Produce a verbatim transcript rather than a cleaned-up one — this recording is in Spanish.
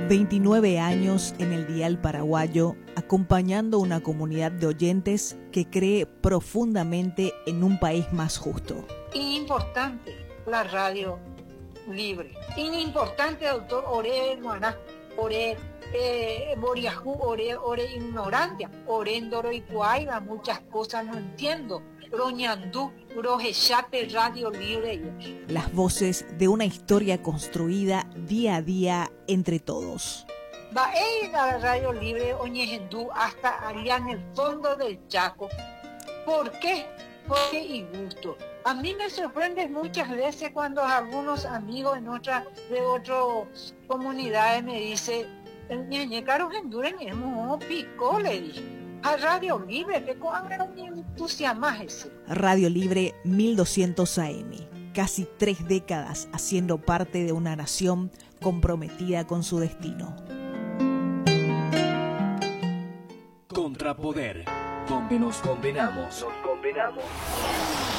veintinueve años en el dial paraguayo, acompañando una comunidad de oyentes que cree profundamente en un país más justo. Importante la radio libre. Importante, doctor Ore Guaná, Ore eh, Boriajú, Ore, Ore Ignorancia, Ore Ndoro y Cuaiba, muchas cosas no entiendo. Roñandú, Rojechate, Radio Libre. Las voces de una historia construida día a día entre todos. Va a ir a la Radio Libre Oñejendú hasta allá en el fondo del Chaco. ¿Por qué? Porque y gusto. A mí me sorprende muchas veces cuando algunos amigos en otra, de otras comunidades me dicen, ñañe caro genduren hemos pico, le dije. A Radio Libre, que con me entusiasma ese. Radio Libre mil doscientos A M. Casi tres décadas haciendo parte de una nación comprometida con su destino. Contrapoder, donde nos condenamos. Nos condenamos.